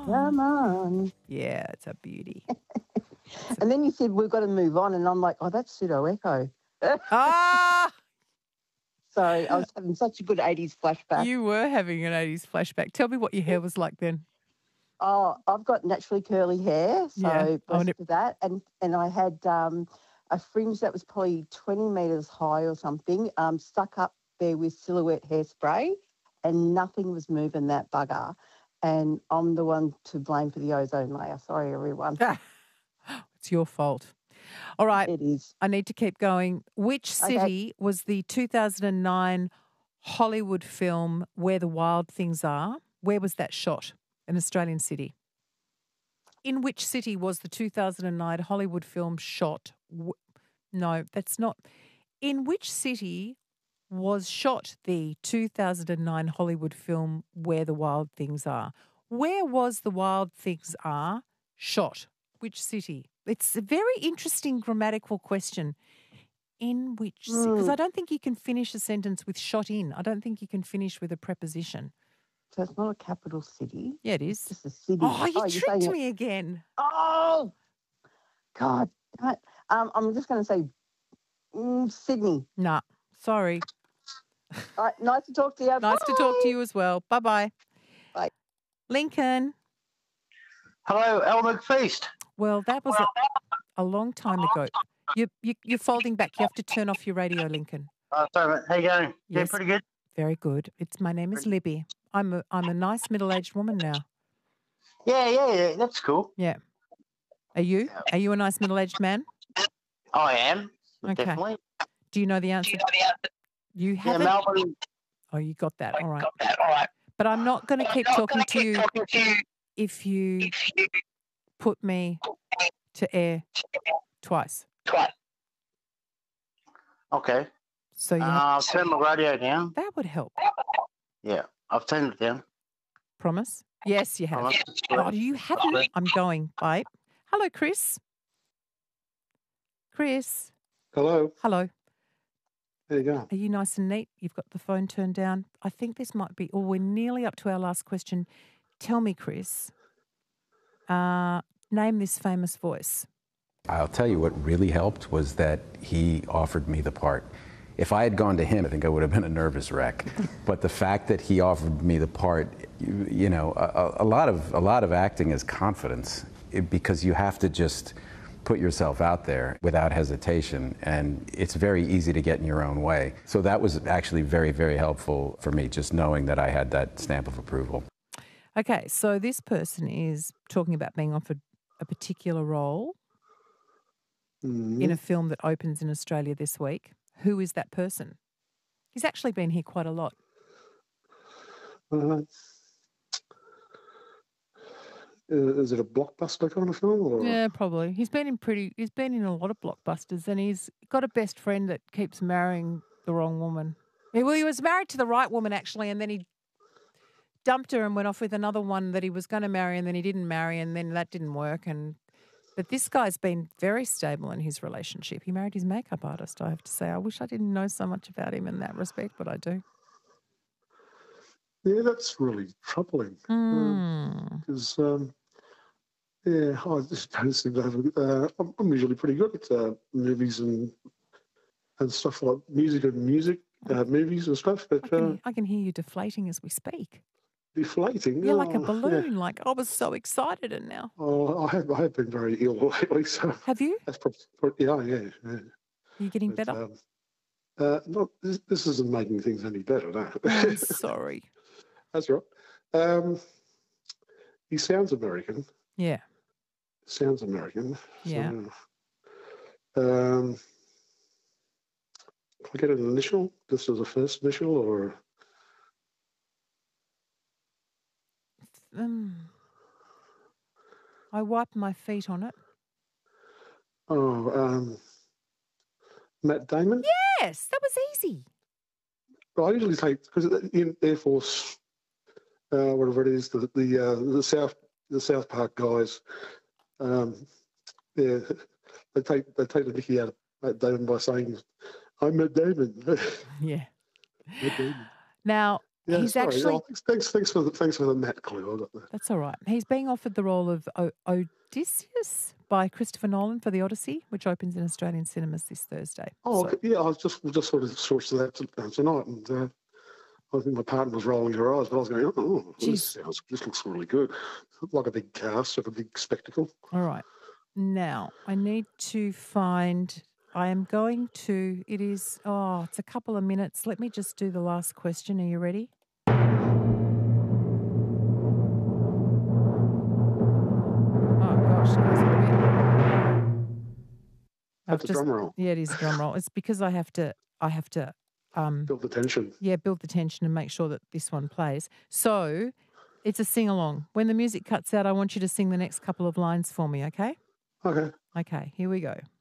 Come on. Yeah, it's a beauty. And then you said, we've got to move on. And I'm like, oh, that's Pseudo Echo. Ah! Sorry, I was having such a good 80s flashback. You were having an 80s flashback. Tell me what your hair was like then. Oh, I've got naturally curly hair, so Yeah. blessed with that. And I had a fringe that was probably 20 metres high or something, stuck up there with Silhouette hairspray, and nothing was moving that bugger. And I'm the one to blame for the ozone layer. Sorry, everyone. It's your fault. All right. It is. I need to keep going. Which city was the 2009 Hollywood film Where the Wild Things Are? Where was that shot? An Australian city. In which city was the 2009 Hollywood film shot? No, that's not. In which city was shot the 2009 Hollywood film Where the Wild Things Are? Where was The Wild Things Are shot? Which city? It's a very interesting grammatical question. In which city? Because I don't think you can finish a sentence with shot in. I don't think you can finish with a preposition. So it's not a capital city? Yeah, it is. It's just a city. Oh, you tricked me again. Oh, God. I'm just going to say Sydney. Nah, sorry. All right, nice to talk to you. Nice to talk to you as well. Bye-bye. Bye. Lincoln. Hello, Elle McFeast. Well, that was a long time ago. You're folding back. You have to turn off your radio, Lincoln. Sorry, mate. How you going? Yes. Yeah, pretty good. Very good. My name is Libby. I'm a nice middle-aged woman now. Yeah. That's cool. Yeah. Are you? Are you a nice middle-aged man? I am. Okay. Definitely. Do you know the answer? You haven't? Yeah, Melbourne. Oh, you got that. All right. But I'm not going to keep talking to you if you put me to air twice. Okay. So I'll turn my radio down. That would help. Yeah, I've turned it down. Promise? Yes, you have. Oh, you haven't? I'm going. Bye. Hello, Chris. Chris. Hello. Hello. There you go. Are you nice and neat? You've got the phone turned down. I think this might be, we're nearly up to our last question. Tell me, Chris, name this famous voice. I'll tell you what really helped was that he offered me the part. If I had gone to him, I think I would have been a nervous wreck. But the fact that he offered me the part, you know, a lot of acting is confidence, because you have to just put yourself out there without hesitation, and it's very easy to get in your own way. So that was actually very, very helpful for me, just knowing that I had that stamp of approval. Okay, so this person is talking about being offered a particular role in a film that opens in Australia this week. Who is that person? He's actually been here quite a lot. Is it a blockbuster kind of film? Or? Yeah, probably. He's been in a lot of blockbusters, and he's got a best friend that keeps marrying the wrong woman. Well, he was married to the right woman, actually, and then he dumped her and went off with another one that he was going to marry, and then he didn't marry, and then that didn't work. But this guy's been very stable in his relationship. He married his makeup artist, I have to say. I wish I didn't know so much about him in that respect, but I do. Yeah, that's really troubling. Because, I just don't seem to have. I'm usually pretty good at movies and stuff like music, movies and stuff. But I can hear you deflating as we speak. Deflating? You're like a balloon. Yeah. Like, I was so excited, and now. Oh, I have been very ill lately. So have you? That's probably, yeah. Are you getting better? This isn't making things any better, no. I'm sorry. That's right. He sounds American. Yeah. Sounds American. Yeah. So, can I get an initial? Just as a first initial, or? I wiped my feet on it. Oh, Matt Damon? Yes, that was easy. Well, I usually take, because in Air Force, whatever it is, the South Park guys, they take the mickey out of Matt Damon by saying, "I'm Matt Damon." Yeah. Matt Damon. Now, Yeah, He's sorry. actually. Oh, thanks for the Matt clue. I got that. That's all right. He's being offered the role of Odysseus by Christopher Nolan for The Odyssey, which opens in Australian cinemas this Thursday. Oh, So- okay. Yeah. I was just sort of sourced to that tonight, and I think my partner was rolling her eyes, but I was going, "Oh, this looks really good, like a big cast of a big spectacle." All right. Now, I need to find. I am going to. It is. Oh, it's a couple of minutes. Let me just do the last question. Are you ready? Oh gosh, guys, That's a drum roll. Yeah, it is a drum roll. It's because I have to. Build the tension. Yeah, build the tension and make sure that this one plays. So, it's a sing along. When the music cuts out, I want you to sing the next couple of lines for me. Okay? Okay. Okay. Here we go.